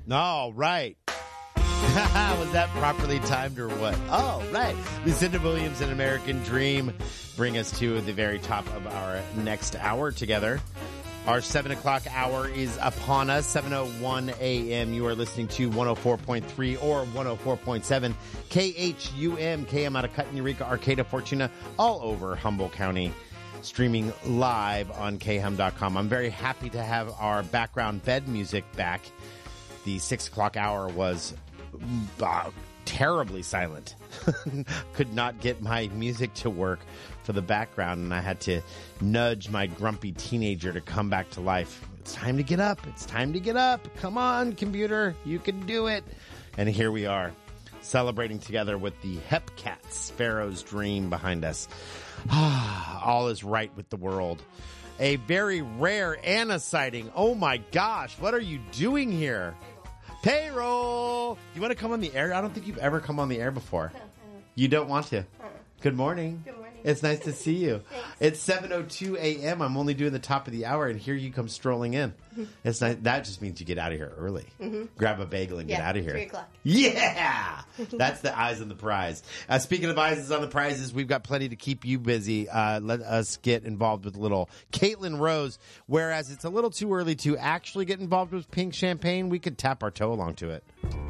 All right. Was that properly timed or what? Oh, right. Lucinda Williams and American Dream bring us to the very top of our next hour together. Our 7 o'clock hour is upon us, 7:01 a.m. You are listening to 104.3 or 104.7 KHUM, KM out of Cut, Eureka, Arcata, Fortuna, all over Humboldt County, streaming live on khum.com. I'm very happy to have our background bed music back. The 6 o'clock hour was terribly silent. Could not get my music to work for the background, and I had to nudge my grumpy teenager to come back to life. It's time to get up. It's time to get up. Come on, computer. You can do it. And here we are, celebrating together with the Hepcats, Sparrow's Dream behind us. All is right with the world. A very rare Anna sighting. Oh my gosh, what are you doing here? Payroll! You want to come on the air? I don't think you've ever come on the air before. You don't want to? Good morning. Good morning. It's nice to see you. Thanks. It's 7:02 a.m. I'm only doing the top of the hour, and here you come strolling in. It's nice. That just means you get out of here early. Grab a bagel and get out of here. 3 o'clock. Yeah! That's the eyes on the prize. Speaking of eyes on the prizes, we've got plenty to keep you busy. Let us get involved with little Caitlin Rose. Whereas it's a little too early to actually get involved with pink champagne, we could tap our toe along to it.